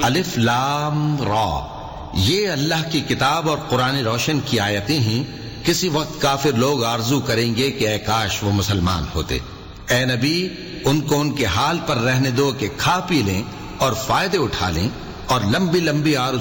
अलिफ लाम रा, ये अल्लाह की किताब और कुरान रोशन की आयतें हैं। किसी वक्त काफिर लोग आरजू करेंगे कि ऐ काश वो मुसलमान होते। ए नबी, उनको उनके हाल पर रहने दो कि खा पी लें और फायदे उठा लें और लंबी लंबी